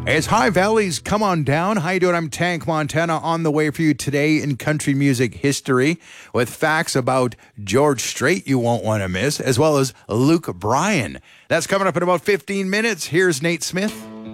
It's High Valley's Come On Down. How you doing? I'm Tank Montana on the way for you today in country music history with facts about George Strait you won't want to miss, as well as Luke Bryan. That's coming up in about 15 minutes. Here's Nate Smith.